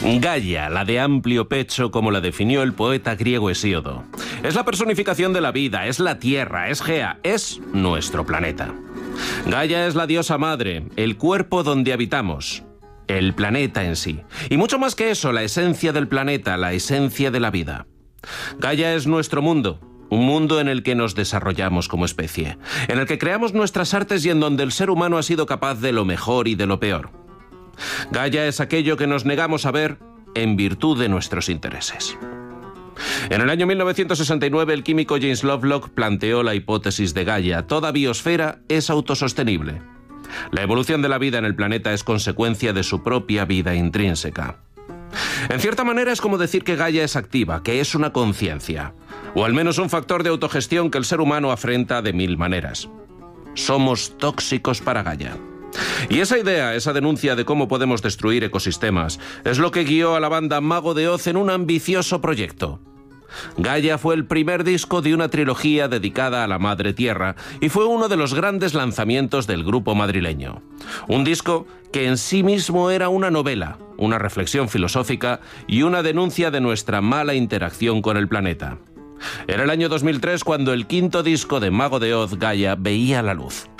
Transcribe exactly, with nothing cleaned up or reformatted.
Gaia, la de amplio pecho, como la definió el poeta griego Hesíodo. Es la personificación de la vida, es la Tierra, es Gea, es nuestro planeta. Gaia es la diosa madre, el cuerpo donde habitamos, el planeta en sí. Y mucho más que eso, la esencia del planeta, la esencia de la vida. Gaia es nuestro mundo, un mundo en el que nos desarrollamos como especie, en el que creamos nuestras artes y en donde el ser humano ha sido capaz de lo mejor y de lo peor. Gaia es aquello que nos negamos a ver en virtud de nuestros intereses. En el año mil novecientos sesenta y nueve, el químico James Lovelock planteó la hipótesis de Gaia. Toda biosfera es autosostenible. La evolución de la vida en el planeta es consecuencia de su propia vida intrínseca. En cierta manera es como decir que Gaia es activa, que es una conciencia, o al menos un factor de autogestión que el ser humano afrenta de mil maneras. Somos tóxicos para Gaia. Y esa idea, esa denuncia de cómo podemos destruir ecosistemas, es lo que guió a la banda Mago de Oz en un ambicioso proyecto. Gaia fue el primer disco de una trilogía dedicada a la Madre Tierra y fue uno de los grandes lanzamientos del grupo madrileño. Un disco que en sí mismo era una novela, una reflexión filosófica y una denuncia de nuestra mala interacción con el planeta. Era el año dos mil tres cuando el quinto disco de Mago de Oz, Gaia, veía la luz.